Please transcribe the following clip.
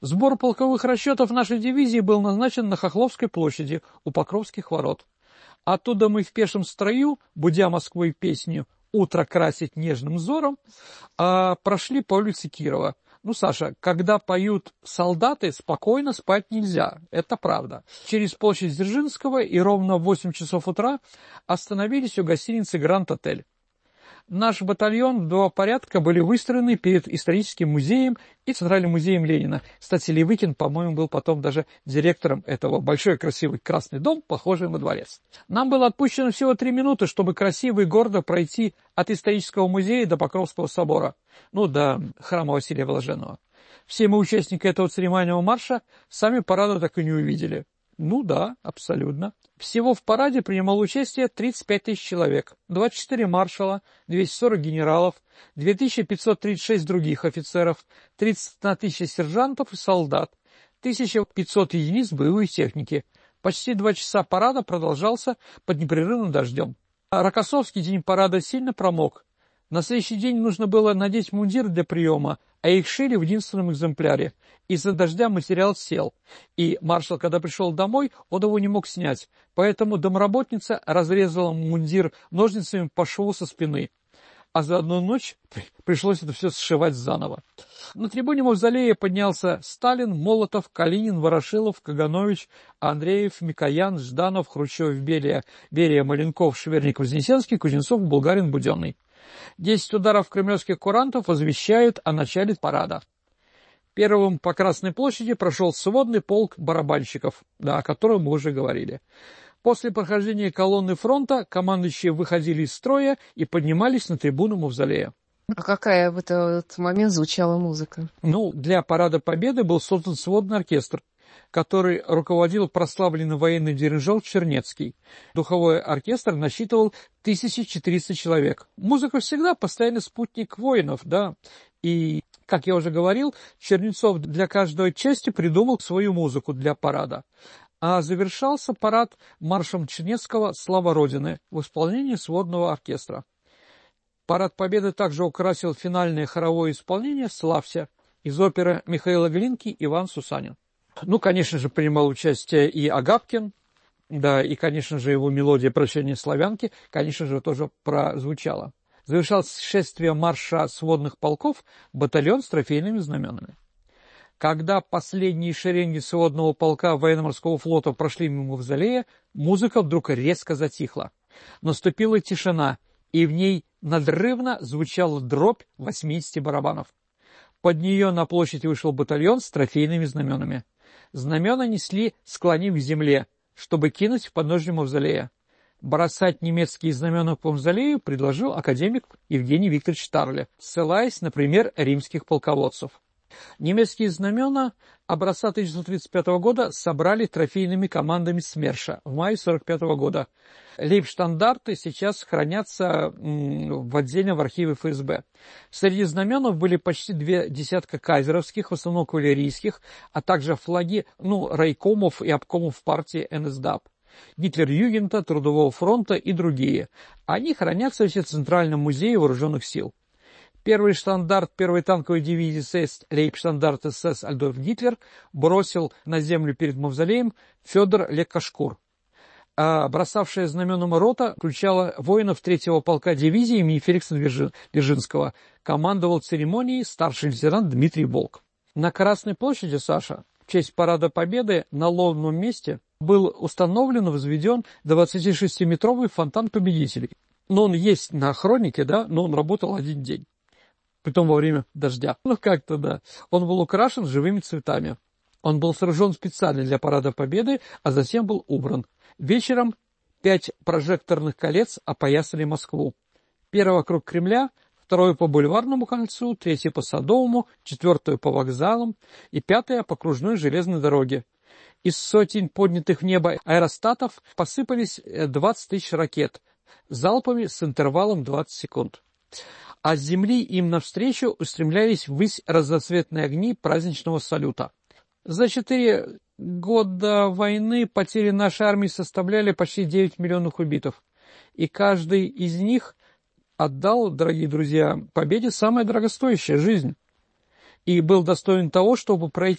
Сбор полковых расчетов нашей дивизии был назначен на Хохловской площади у Покровских ворот. Оттуда мы в пешем строю, будя Москвой песню «Утро красить нежным взором», прошли по улице Кирова. Ну, Саша, когда поют солдаты, спокойно спать нельзя, это правда. Через площадь Дзержинского и ровно в 8 часов утра остановились у гостиницы «Гранд-отель». Наш батальон в два порядка были выстроены перед историческим музеем и Центральным музеем Ленина. Кстати, Левыкин, по-моему, был потом даже директором этого. Большой красивый красный дом, похожий на дворец. Нам было отпущено всего 3 минуты, чтобы красиво и гордо пройти от исторического музея до Покровского собора, до храма Василия Блаженного. Все мы, участники этого церемониального марша, сами парада так и не увидели. Ну да, абсолютно. Всего в параде принимало участие 35 тысяч человек, 24 маршала, 240 генералов, 2536 других офицеров, 31 тысяча сержантов и солдат, 1500 единиц боевой техники. Почти 2 часа парада продолжался под непрерывным дождем. Рокоссовский день парада сильно промок. На следующий день нужно было надеть мундир для приема, а их шили в единственном экземпляре. Из-за дождя материал сел, и маршал, когда пришел домой, он его не мог снять, поэтому домработница разрезала мундир ножницами по шву со спины. А за одну ночь пришлось это все сшивать заново. На трибуне мавзолея поднялся Сталин, Молотов, Калинин, Ворошилов, Каганович, Андреев, Микоян, Жданов, Хрущев, Берия, Маленков, Шверников, Вознесенский, Кузнецов, Булгарин, Буденный. 10 ударов кремлевских курантов возвещают о начале парада. Первым по Красной площади прошел сводный полк барабанщиков, о котором мы уже говорили. После прохождения колонны фронта командующие выходили из строя и поднимались на трибуну мавзолея. А какая в этот момент звучала музыка? Для Парада Победы был создан сводный оркестр, который руководил прославленный военный дирижер Чернецкий. Духовой оркестр насчитывал 1400 человек. Музыка всегда постоянный спутник воинов, И, как я уже говорил, Чернецов для каждой части придумал свою музыку для парада. А завершался парад маршем Чернецкого «Слава Родины» в исполнении сводного оркестра. Парад Победы также украсил финальное хоровое исполнение «Славься» из оперы Михаила Глинки «Иван Сусанин». Конечно же, принимал участие и Агапкин, и, конечно же, его мелодия «Прощение славянки», конечно же, тоже прозвучала. Завершал шествие марша сводных полков батальон с трофейными знаменами. Когда последние шеренги сводного полка военно-морского флота прошли мимо мавзолея, музыка вдруг резко затихла. Наступила тишина, и в ней надрывно звучала дробь 80 барабанов. Под нее на площадь вышел батальон с трофейными знаменами. Знамена несли, склонив к земле, чтобы кинуть в подножие мавзолея. Бросать немецкие знамена по мавзолею предложил академик Евгений Викторович Штарле, ссылаясь на пример римских полководцев. Немецкие знамена образца 1935 года собрали трофейными командами СМЕРШа в мае 1945 года. Лейбштандарты сейчас хранятся в отдельно в архиве ФСБ. Среди знаменов были почти 20 кайзеровских, в основном кавалерийских, а также флаги райкомов и обкомов партии НСДАП, Гитлер-Югента, Трудового фронта и другие. Они хранятся в Центральном музее вооруженных сил. Первый штандарт первой танковой дивизии СС, лейбштандарт СС Адольф Гитлер, бросил на землю перед мавзолеем Федор Лекашкур. А бросавшая знаменом рота включала воинов 3-го полка дивизии имени Феликса Дзержинского. Командовал церемонией старший лейтенант Дмитрий Волк. На Красной площади, Саша, в честь Парада Победы на лобном месте был установлен и возведен 26-метровый фонтан победителей. Он есть на хронике, но он работал 1 день. Притом во время дождя. Он был украшен живыми цветами. Он был сооружен специально для Парада Победы, а затем был убран. Вечером 5 прожекторных колец опоясали Москву. 1 вокруг Кремля, 2 по Бульварному кольцу, 3 по Садовому, 4 по вокзалам и 5 по окружной железной дороге. Из сотен поднятых в небо аэростатов посыпались 20 тысяч ракет залпами с интервалом 20 секунд. А с земли им навстречу устремлялись ввысь разноцветные огни праздничного салюта. За 4 года войны потери нашей армии составляли почти 9 миллионов убитых. И каждый из них отдал, дорогие друзья, победе самое дорогостоящее — жизнь. И был достоин того, чтобы пройти